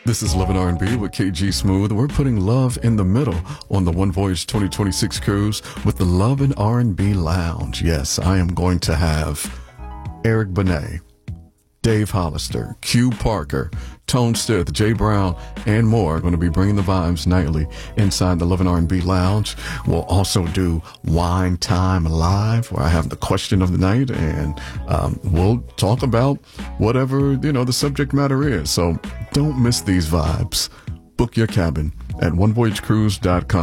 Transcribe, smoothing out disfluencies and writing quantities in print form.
This is Love and R&B with KG Smooth. We're putting love in the middle on the One Voyage 2026 cruise with the Love and R&B Lounge. Yes, I am going to have Eric Benet, Dave Hollister, Q Parker, Tone Stith, Jay Brown, and more are going to be bringing the vibes nightly inside the Love and R&B Lounge. We'll also do Wine Time Live, where I have the question of the night, and we'll talk about whatever, the subject matter is. So don't miss these vibes. Book your cabin at onevoyagecruise.com.